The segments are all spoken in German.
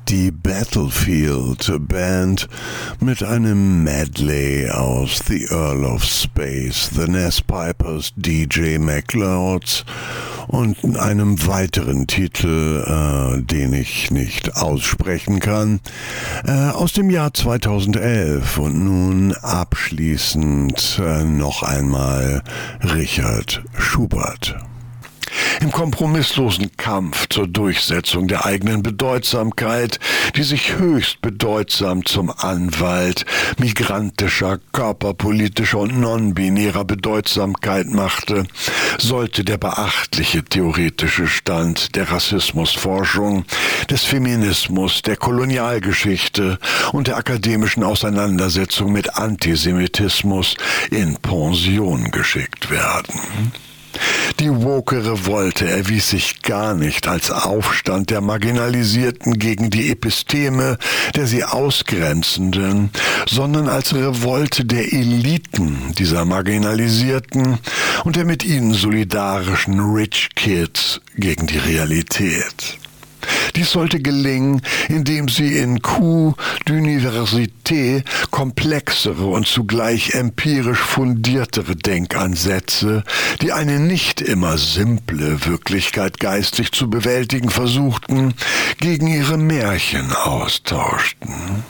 Die Battlefield Band mit einem Medley aus The Earl of Space, The Nez Pipers, DJ McLeods und einem weiteren Titel, den ich nicht aussprechen kann, aus dem Jahr 2011. Und nun abschließend noch einmal Richard Schubert. Im kompromisslosen Kampf zur Durchsetzung der eigenen Bedeutsamkeit, die sich höchst bedeutsam zum Anwalt migrantischer, körperpolitischer und non-binärer Bedeutsamkeit machte, sollte der beachtliche theoretische Stand der Rassismusforschung, des Feminismus, der Kolonialgeschichte und der akademischen Auseinandersetzung mit Antisemitismus in Pension geschickt werden. Die woke Revolte erwies sich gar nicht als Aufstand der Marginalisierten gegen die Episteme der sie Ausgrenzenden, sondern als Revolte der Eliten dieser Marginalisierten und der mit ihnen solidarischen Rich Kids gegen die Realität. Dies sollte gelingen, indem sie in Coup d'Université komplexere und zugleich empirisch fundiertere Denkansätze, die eine nicht immer simple Wirklichkeit geistig zu bewältigen versuchten, gegen ihre Märchen austauschten.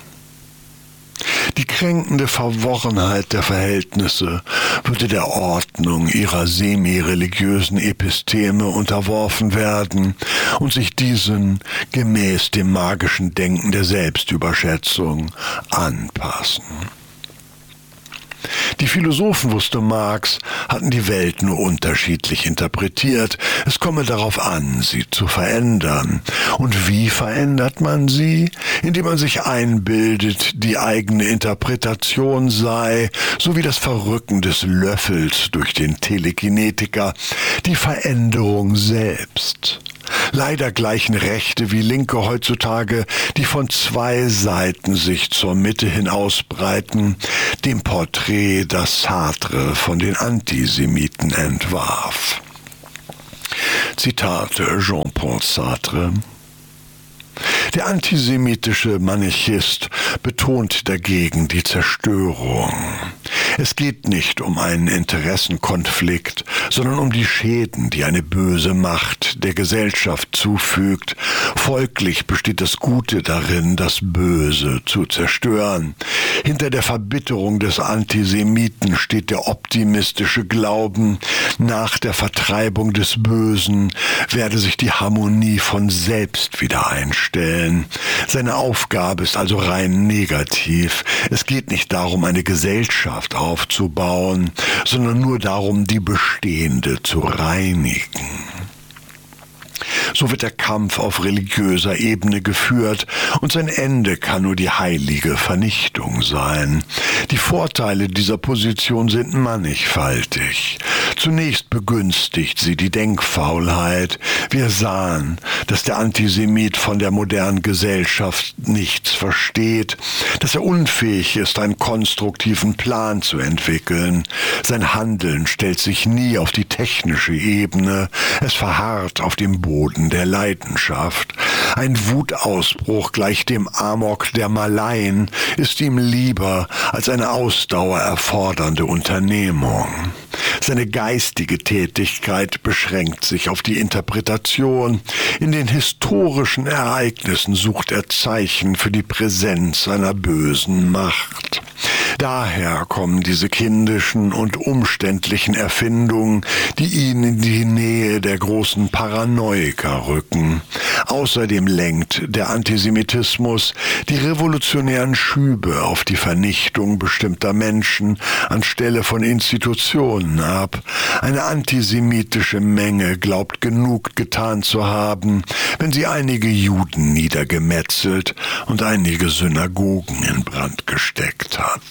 Die kränkende Verworrenheit der Verhältnisse würde der Ordnung ihrer semi-religiösen Episteme unterworfen werden und sich diesen gemäß dem magischen Denken der Selbstüberschätzung anpassen. Die Philosophen, wusste Marx, hatten die Welt nur unterschiedlich interpretiert. Es komme darauf an, sie zu verändern. Und wie verändert man sie? Indem man sich einbildet, die eigene Interpretation sei, so wie das Verrücken des Löffels durch den Telekinetiker, die Veränderung selbst. Leider gleichen Rechte wie Linke heutzutage, die von zwei Seiten sich zur Mitte hin ausbreiten, dem Porträt, das Sartre von den Antisemiten entwarf. Zitat Jean-Paul Sartre. Der antisemitische Manichist betont dagegen die Zerstörung. Es geht nicht um einen Interessenkonflikt, sondern um die Schäden, die eine böse Macht der Gesellschaft zufügt. Folglich besteht das Gute darin, das Böse zu zerstören. Hinter der Verbitterung des Antisemiten steht der optimistische Glauben, nach der Vertreibung des Bösen werde sich die Harmonie von selbst wieder einstellen. Seine Aufgabe ist also rein negativ. Es geht nicht darum, eine Gesellschaft aufzubauen, sondern nur darum, die bestehende zu reinigen. So wird der Kampf auf religiöser Ebene geführt und sein Ende kann nur die heilige Vernichtung sein. Die Vorteile dieser Position sind mannigfaltig. Zunächst begünstigt sie die Denkfaulheit. Wir sahen, dass der Antisemit von der modernen Gesellschaft nichts versteht, dass er unfähig ist, einen konstruktiven Plan zu entwickeln. Sein Handeln stellt sich nie auf die technische Ebene, es verharrt auf dem Boden der Leidenschaft. Ein Wutausbruch gleich dem Amok der Malaien ist ihm lieber als eine Ausdauer erfordernde Unternehmung. Seine geistige Tätigkeit beschränkt sich auf die Interpretation. In den historischen Ereignissen sucht er Zeichen für die Präsenz seiner bösen Macht. Daher kommen diese kindischen und umständlichen Erfindungen, die ihn in die Nähe der großen Paranoiker rücken. Außerdem lenkt der Antisemitismus die revolutionären Schübe auf die Vernichtung bestimmter Menschen anstelle von Institutionen ab. Eine antisemitische Menge glaubt genug getan zu haben, wenn sie einige Juden niedergemetzelt und einige Synagogen in Brand gesteckt hat.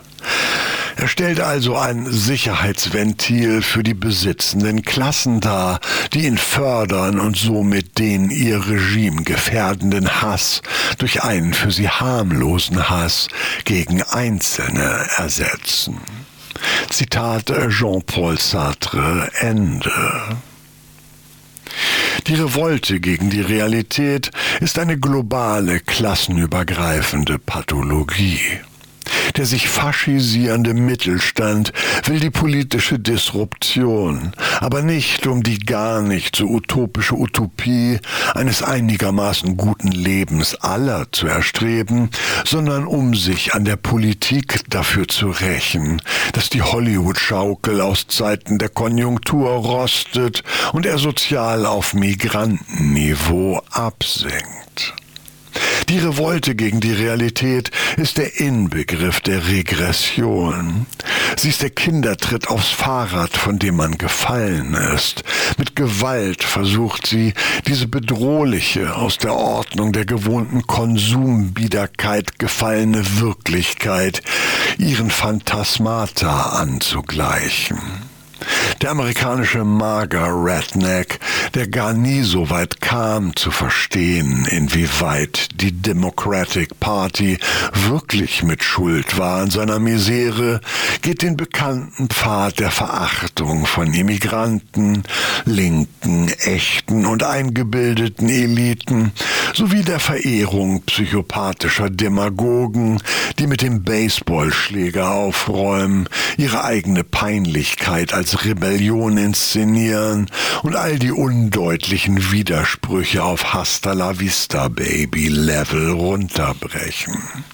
Er stellt also ein Sicherheitsventil für die besitzenden Klassen dar, die ihn fördern und somit den ihr Regime gefährdenden Hass durch einen für sie harmlosen Hass gegen Einzelne ersetzen. Zitat Jean-Paul Sartre, Ende. Die Revolte gegen die Realität ist eine globale, klassenübergreifende Pathologie. Der sich faschisierende Mittelstand will die politische Disruption, aber nicht um die gar nicht so utopische Utopie eines einigermaßen guten Lebens aller zu erstreben, sondern um sich an der Politik dafür zu rächen, dass die Hollywood-Schaukel aus Zeiten der Konjunktur rostet und er sozial auf Migrantenniveau absinkt. Die Revolte gegen die Realität ist der Inbegriff der Regression. Sie ist der Kindertritt aufs Fahrrad, von dem man gefallen ist. Mit Gewalt versucht sie, diese bedrohliche, aus der Ordnung der gewohnten Konsumbiederkeit gefallene Wirklichkeit ihren Phantasmata anzugleichen. Der amerikanische Mager-Redneck, der gar nie so weit kam zu verstehen, inwieweit die Democratic Party wirklich mit Schuld war an seiner Misere, geht den bekannten Pfad der Verachtung von Immigranten, linken, echten und eingebildeten Eliten sowie der Verehrung psychopathischer Demagogen, die mit dem Baseballschläger aufräumen, ihre eigene Peinlichkeit als Rebellion inszenieren und all die undeutlichen Widersprüche auf Hasta la Vista Baby Level runterbrechen.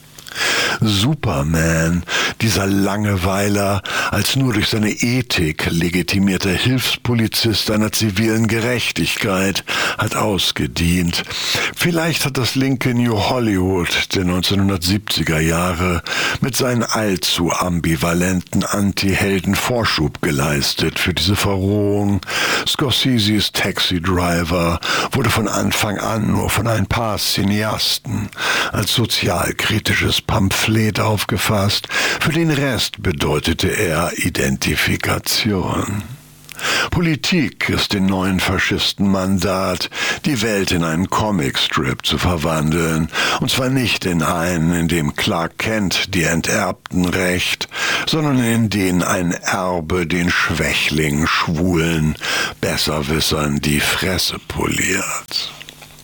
Superman, dieser Langeweiler, als nur durch seine Ethik legitimierter Hilfspolizist einer zivilen Gerechtigkeit, hat ausgedient. Vielleicht hat das linke New Hollywood der 1970er Jahre mit seinen allzu ambivalenten Anti-Helden Vorschub geleistet für diese Verrohung. Scorseses Taxi Driver wurde von Anfang an nur von ein paar Cineasten als sozialkritisches Pamphlet aufgefasst. Für den Rest bedeutete er Identifikation. Politik ist den neuen Faschisten Mandat, die Welt in einen Comicstrip zu verwandeln, und zwar nicht in einen, in dem Clark Kent die Enterbten rächt, sondern in den ein Erbe den Schwächlingen, Schwulen, Besserwissern die Fresse poliert.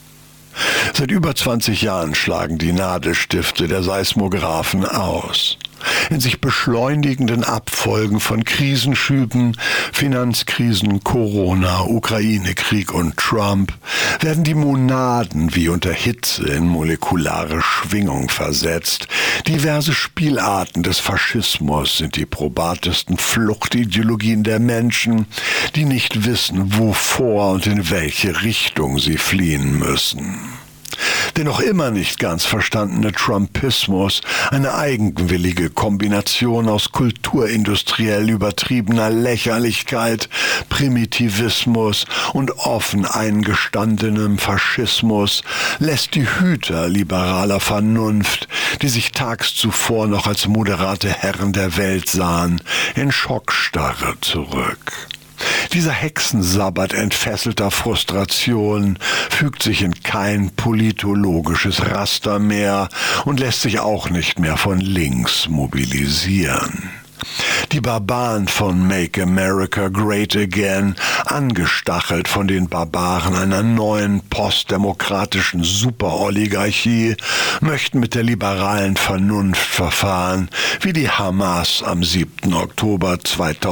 Seit über 20 Jahren schlagen die Nadelstifte der Seismographen aus. In sich beschleunigenden Abfolgen von Krisenschüben, Finanzkrisen, Corona, Ukraine-Krieg und Trump werden die Monaden wie unter Hitze in molekulare Schwingung versetzt. Diverse Spielarten des Faschismus sind die probatesten Fluchtideologien der Menschen, die nicht wissen, wovor und in welche Richtung sie fliehen müssen. Der noch immer nicht ganz verstandene Trumpismus, eine eigenwillige Kombination aus kulturindustriell übertriebener Lächerlichkeit, Primitivismus und offen eingestandenem Faschismus, lässt die Hüter liberaler Vernunft, die sich tags zuvor noch als moderate Herren der Welt sahen, in Schockstarre zurück. Dieser Hexensabbat entfesselter Frustration fügt sich in kein politologisches Raster mehr und lässt sich auch nicht mehr von links mobilisieren. Die Barbaren von Make America Great Again, angestachelt von den Barbaren einer neuen postdemokratischen Superoligarchie, möchten mit der liberalen Vernunft verfahren, wie die Hamas am 7. Oktober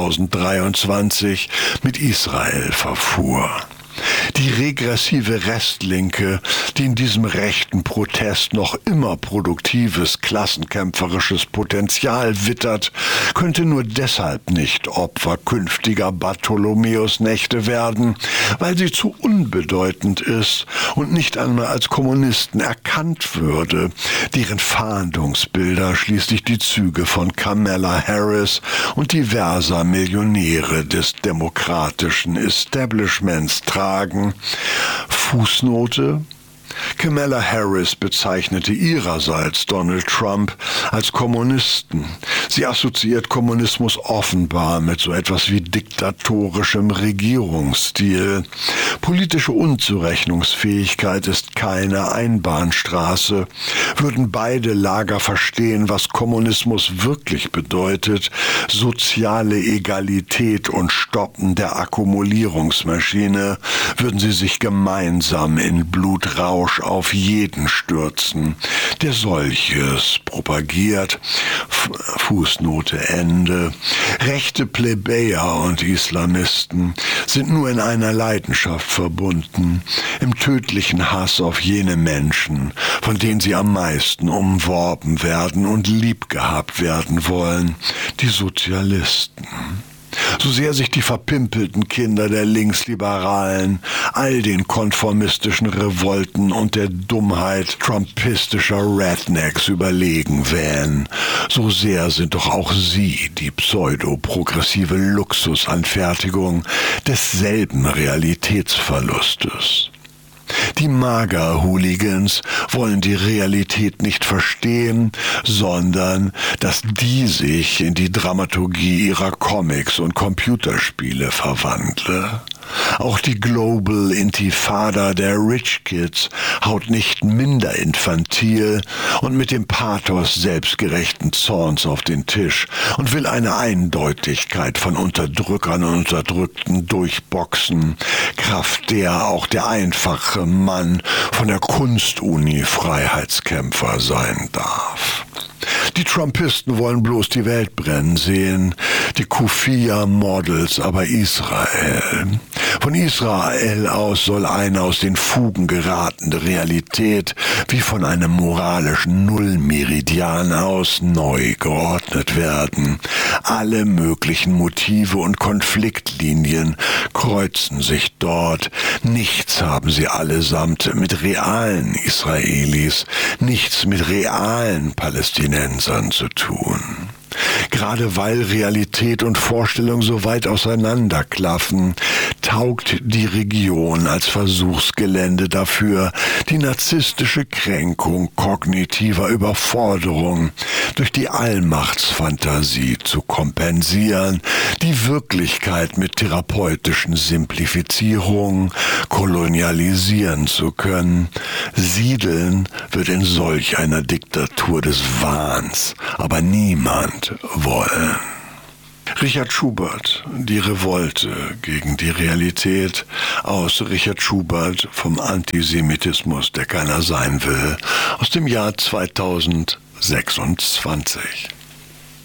2023 mit Israel verfuhr. Die regressive Restlinke, die in diesem rechten Protest noch immer produktives, klassenkämpferisches Potenzial wittert, könnte nur deshalb nicht Opfer künftiger Bartholomäusnächte werden, weil sie zu unbedeutend ist und nicht einmal als Kommunisten erkannt würde, deren Fahndungsbilder schließlich die Züge von Kamala Harris und diverser Millionäre des demokratischen Establishments tragen. Fußnote: Kamala Harris bezeichnete ihrerseits Donald Trump als Kommunisten. Sie assoziiert Kommunismus offenbar mit so etwas wie diktatorischem Regierungsstil. Politische Unzurechnungsfähigkeit ist keine Einbahnstraße. Würden beide Lager verstehen, was Kommunismus wirklich bedeutet, soziale Egalität und Stoppen der Akkumulierungsmaschine, würden sie sich gemeinsam in Blutrausch auf jeden stürzen, der solches propagiert. Fußnote Ende. Rechte Plebejer und Islamisten sind nur in einer Leidenschaft verbunden, im tödlichen Hass auf jene Menschen, von denen sie am meisten umworben werden und liebgehabt werden wollen, die Sozialisten. So sehr sich die verpimpelten Kinder der Linksliberalen all den konformistischen Revolten und der Dummheit trumpistischer Rednecks überlegen wähnen, so sehr sind doch auch sie die pseudoprogressive Luxusanfertigung desselben Realitätsverlustes. Die MAGA-Hooligans wollen die Realität nicht verstehen, sondern dass die sich in die Dramaturgie ihrer Comics und Computerspiele verwandle. Auch die Global Intifada der Rich Kids haut nicht minder infantil und mit dem Pathos selbstgerechten Zorns auf den Tisch und will eine Eindeutigkeit von Unterdrückern und Unterdrückten durchboxen, kraft der auch der einfache Mann von der Kunstuni Freiheitskämpfer sein darf. Die Trumpisten wollen bloß die Welt brennen sehen, die Kufia-Models aber Israel. Von Israel aus soll eine aus den Fugen geratene Realität wie von einem moralischen Nullmeridian aus neu geordnet werden. Alle möglichen Motive und Konfliktlinien kreuzen sich dort. Nichts haben sie allesamt mit realen Israelis, nichts mit realen Palästinensern zu tun. Gerade weil Realität und Vorstellung so weit auseinanderklaffen, taugt die Region als Versuchsgelände dafür, die narzisstische Kränkung kognitiver Überforderung durch die Allmachtsfantasie zu kompensieren, die Wirklichkeit mit therapeutischen Simplifizierungen kolonialisieren zu können. Siedeln wird in solch einer Diktatur des Wahns aber niemand wollen. Richard Schubert, Die Revolte gegen die Realität, aus Richard Schubert vom Antisemitismus, der keiner sein will, aus dem Jahr 2026.